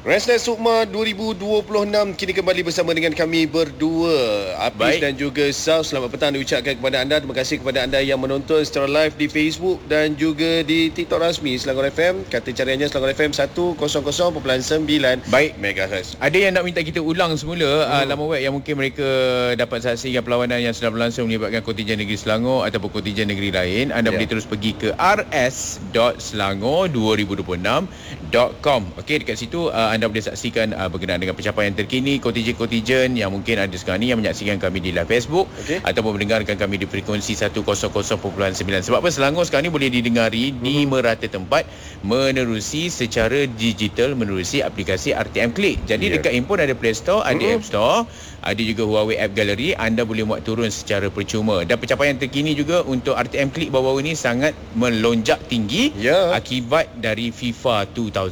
Resnet Sukma 2026 kini kembali bersama dengan kami berdua, Apis dan juga Saf. Selamat petang diucapkan kepada anda. Terima kasih kepada anda yang menonton secara live di Facebook dan juga di TikTok rasmi Selangor FM. Kata cariannya Selangor FM 100.9 Baik, MHz. ada yang nak minta kita ulang semula laman web yang mungkin mereka dapat saksikan perlawanan yang sedang berlangsung melibatkan kontingen negeri Selangor ataupun kontingen negeri lain. Anda boleh terus pergi ke rs.selangor2026.com. Okey, dekat situ anda boleh saksikan berkenaan dengan pencapaian terkini kontingen-kontingen yang mungkin ada sekarang ni yang menyaksikan kami di live Facebook ataupun mendengarkan kami di frekuensi 100.9. Sebab apa, Selangor sekarang ni boleh didengari di merata tempat menerusi secara digital menerusi aplikasi RTM Click. Jadi dekat handphone ada Play Store, ada App Store, ada juga Huawei App Gallery. Anda boleh muat turun secara percuma. Dan pencapaian terkini juga untuk RTM Click baru-baru ni sangat melonjak tinggi akibat dari FIFA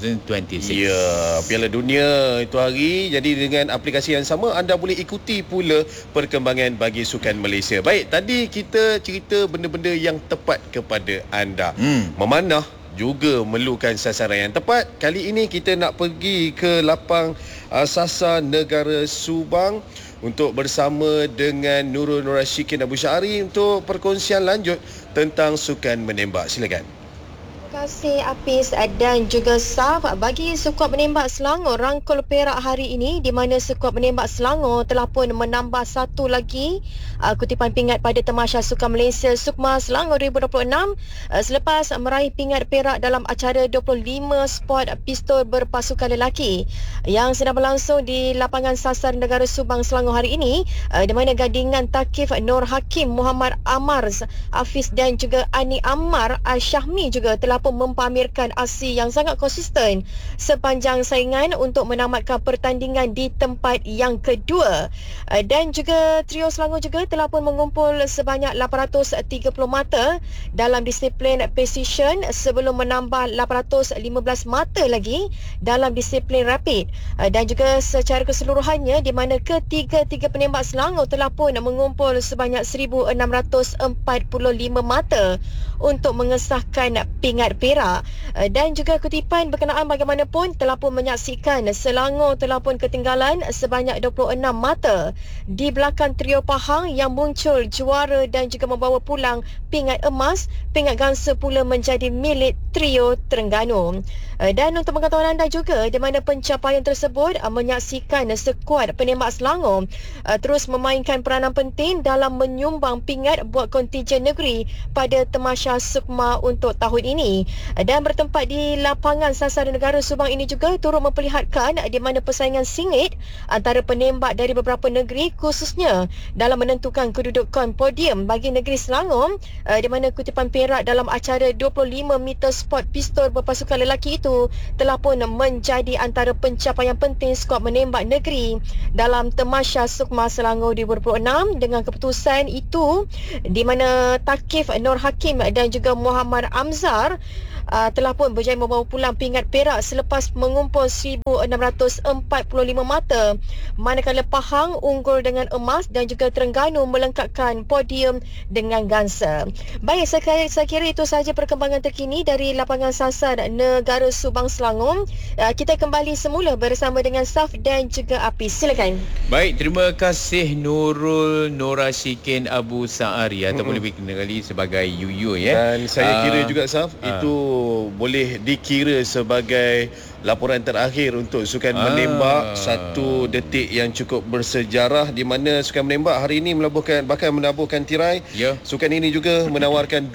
2026. Piala Dunia itu hari. Jadi dengan aplikasi yang sama anda boleh ikuti pula perkembangan bagi sukan Malaysia. Baik, tadi kita cerita benda-benda yang tepat kepada anda. Memanah juga memerlukan sasaran yang tepat. Kali ini kita nak pergi ke lapang sasar negara Subang untuk bersama dengan Nurul Norashikin Abu Syahari untuk perkongsian lanjut tentang sukan menembak. Silakan. Terima kasih Apis dan juga Saf. Bagi skuad menembak Selangor rangkul perak hari ini, di mana skuad menembak Selangor telah pun menambah satu lagi kutipan pingat pada Tamasya Sukan Malaysia Sukma Selangor 2026 selepas meraih pingat perak dalam acara 25 sport pistol berpasukan lelaki yang sedang berlangsung di lapangan sasar negara Subang Selangor hari ini, di mana gandingan Takif Nur Hakim, Muhammad Amar Hafiz dan juga Ani Ammar Syahmi juga telah pun mempamerkan aksi yang sangat konsisten sepanjang saingan untuk menamatkan pertandingan di tempat yang kedua. Dan juga trio Selangor juga telah pun mengumpul sebanyak 830 mata dalam disiplin precision sebelum menambah 815 mata lagi dalam disiplin rapid. Dan juga secara keseluruhannya, di mana ketiga-tiga penembak Selangor telah pun mengumpul sebanyak 1645 mata untuk mengesahkan pingat perak. Dan juga kutipan berkenaan bagaimanapun telah pun menyaksikan Selangor telah pun ketinggalan sebanyak 26 mata di belakang trio Pahang yang muncul juara dan juga membawa pulang pingat emas. Pingat gangsa pula menjadi milik trio Terengganu. Dan untuk pengetahuan anda juga, di mana pencapaian tersebut menyaksikan skuad penembak Selangor terus memainkan peranan penting dalam menyumbang pingat buat kontingen negeri pada Tamasya Sukma untuk tahun ini. Dan bertempat di lapangan sasar negara Subang ini juga turut memperlihatkan di mana persaingan sengit antara penembak dari beberapa negeri, khususnya dalam menentukan kedudukan podium bagi negeri Selangor, di mana kutipan perak dalam acara 25 meter sport pistol berpasukan lelaki itu telah pun menjadi antara pencapaian penting skuad menembak negeri dalam Tamasya Sukma Selangor 2026. Dengan keputusan itu, di mana Takif Nur Hakim dan juga Muhammad Amzar telah pun berjaya membawa pulang pingat perak selepas mengumpul 1645 mata, manakala Pahang unggul dengan emas dan juga Terengganu melengkapkan podium dengan gangsa. Baik, saya kira itu sahaja perkembangan terkini dari lapangan sasar negara Subang Selangor. Kita kembali semula bersama dengan Saf dan juga Apis. Silakan. Baik, terima kasih Nurul Norashikin Abu Syahari ataupun lebih kenali sebagai Yuyu Dan saya kira juga Saf itu boleh dikira sebagai laporan terakhir untuk sukan menembak. Satu detik yang cukup bersejarah, di mana sukan menembak hari ini bahkan menabuhkan tirai. Sukan ini juga menawarkan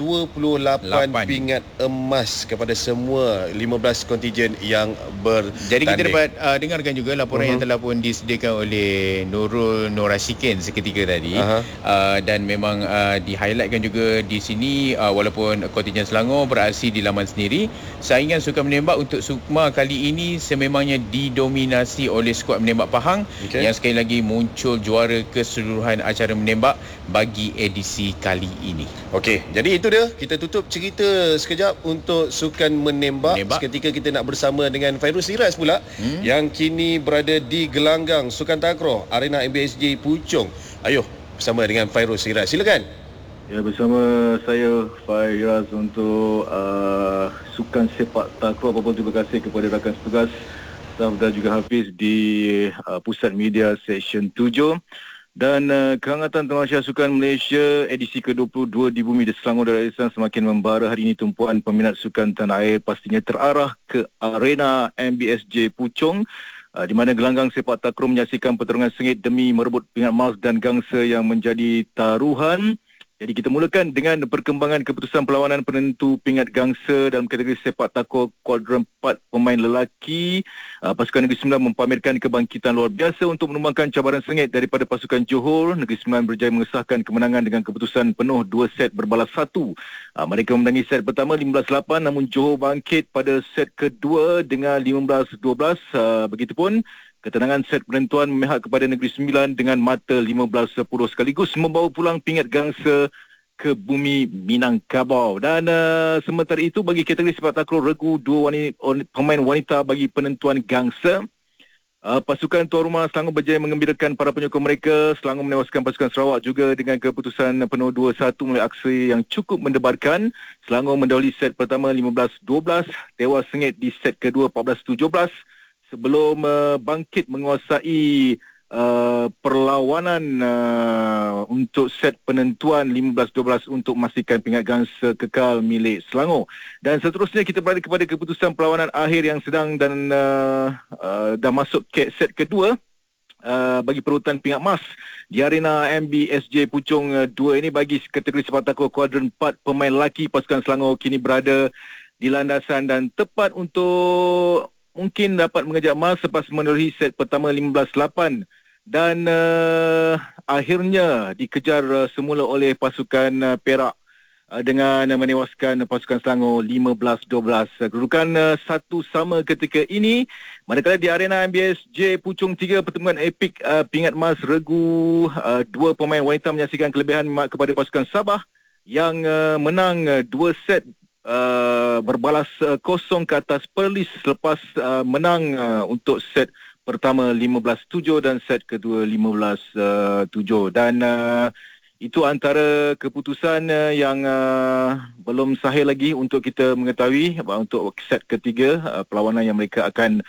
28 pingat emas kepada semua 15 kontingen yang bertanding. Jadi kita dapat dengarkan juga laporan yang telah pun disediakan oleh Nurul Norashikin seketika tadi. Dan memang di-highlightkan juga di sini, walaupun kontingen Selangor beraksi di laman sendiri, saingan sukan menembak untuk Sukma kali ini sememangnya didominasi oleh skuad menembak Pahang yang sekali lagi muncul juara keseluruhan acara menembak bagi edisi kali ini. Okey, jadi itu dia. Kita tutup cerita sekejap untuk sukan menembak. Seketika kita nak bersama dengan Fairuz Liras pula yang kini berada di gelanggang Sukan Takraw Arena MBSJ Puchong. Ayuh, bersama dengan Fairuz Liras. Silakan. Ya, bersama saya Fairaz untuk sukan sepak takraw. Terima kasih kepada rakan setugas Saf dan juga Hafiz di Pusat Media Seksyen 7. Dan kehangatan Tamasya Sukan Malaysia edisi ke-22 di Bumi Selangor Darul Ihsan semakin membara. Hari ini tumpuan peminat sukan tanah air pastinya terarah ke arena MBSJ Puchong, di mana gelanggang sepak takraw menyaksikan pertarungan sengit demi merebut pingat emas dan gangsa yang menjadi taruhan. Jadi kita mulakan dengan perkembangan keputusan perlawanan penentu pingat gangsa dalam kategori sepak takraw kuadran 4 pemain lelaki. Pasukan Negeri Sembilan mempamerkan kebangkitan luar biasa untuk menumbangkan cabaran sengit daripada pasukan Johor. Negeri Sembilan berjaya mengesahkan kemenangan dengan keputusan penuh 2 set berbalas 1. Mereka memenangi set pertama 15-8, namun Johor bangkit pada set kedua dengan 15-12. Begitupun ketenangan set penentuan memihak kepada Negeri Sembilan dengan mata 15-10 sekaligus membawa pulang pingat gangsa ke bumi Minangkabau. Dan sementara itu bagi kategori sepak takraw regu 2 pemain wanita bagi penentuan gangsa, pasukan tuan rumah Selangor berjaya mengembirakan para penyokong mereka. Selangor menewaskan pasukan Sarawak juga dengan keputusan penuh 2-1 melalui aksi yang cukup mendebarkan. Selangor mendahului set pertama 15-12, tewas sengit di set kedua 14-17 sebelum bangkit menguasai perlawanan untuk set penentuan 15-12 untuk memastikan pingat gangsa kekal milik Selangor. Dan seterusnya kita beralih kepada keputusan perlawanan akhir yang sedang dan dah masuk ke set kedua bagi perebutan pingat emas di arena MBSJ Puchong 2 ini. Bagi kategori sepak takraw kuadran 4 pemain lelaki, pasukan Selangor kini berada di landasan dan tepat untuk mungkin dapat mengejar emas selepas menerusi set pertama 15-8 dan akhirnya dikejar semula oleh pasukan Perak dengan menewaskan pasukan Selangor 15-12. Kedudukan satu sama ketika ini, manakala di arena MBSJ Puchong 3 pertemuan epik pingat emas regu 2 pemain wanita menyaksikan kelebihan kepada pasukan Sabah yang menang 2 set berbalas 0 ke atas Perlis selepas menang untuk set pertama 15-7 dan set kedua 15-7. Dan itu antara keputusan yang belum sahih lagi untuk kita mengetahui untuk set ketiga perlawanan yang mereka akan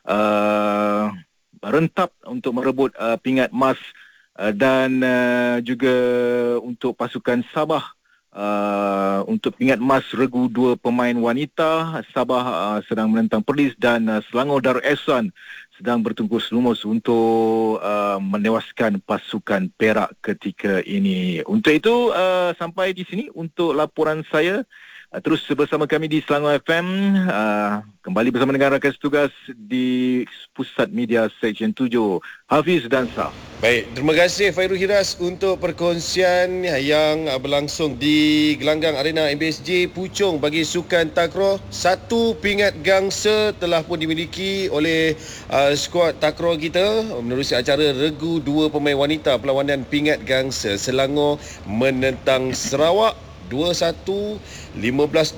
rentap untuk merebut pingat emas. Dan juga untuk pasukan Sabah untuk pingat emas regu 2 pemain wanita, Sabah sedang menentang Perlis dan Selangor Darul Ihsan sedang bertungkus lumus untuk menewaskan pasukan Perak ketika ini. Untuk itu sampai di sini untuk laporan saya. Terus bersama kami di Selangor FM, kembali bersama dengan rakan setugas di Pusat Media Seksyen 7, Hafiz dan Saf. Baik, terima kasih Fairul Hiraz untuk perkongsian yang berlangsung di gelanggang arena MBSJ Puchong bagi sukan takraw. 1 pingat gangsa telah pun dimiliki oleh skuad takraw kita menerusi acara regu 2 pemain wanita perlawanan pingat gangsa. Selangor menentang Sarawak 2-1, 15-12,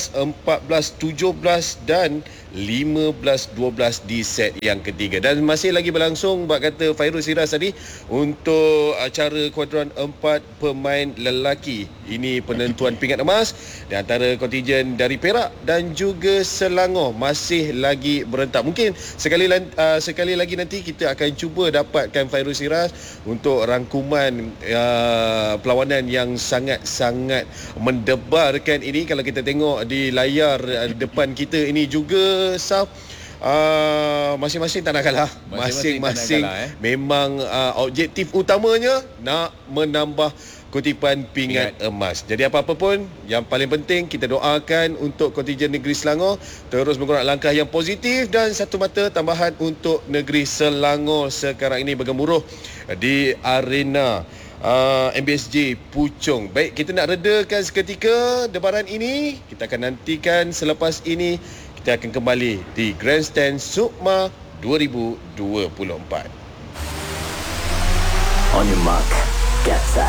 14-17 dan 15-12 di set yang ketiga. Dan masih lagi berlangsung, bak kata Fairul Hiraz tadi, untuk acara kuadran 4 pemain lelaki. Ini penentuan pingat emas di antara kontijen dari Perak dan juga Selangor masih lagi berentak. Mungkin sekali lagi nanti kita akan cuba dapatkan Fairul Hiraz untuk rangkuman perlawanan yang sangat-sangat mendebarkan ini. Kalau kita tengok di layar depan kita ini juga, Saf, masing-masing tak nak kalah. Masing-masing memang objektif utamanya nak menambah kutipan pingat emas. Jadi apa-apa pun, yang paling penting kita doakan untuk kontijen negeri Selangor terus menggerak langkah yang positif. Dan satu mata tambahan untuk negeri Selangor sekarang ini bergemuruh di arena MBSJ Puchong. Baik, kita nak redakan seketika debaran ini. Kita akan nantikan selepas ini kita akan kembali di Grandstand Sukma 2024. On your mark, get set.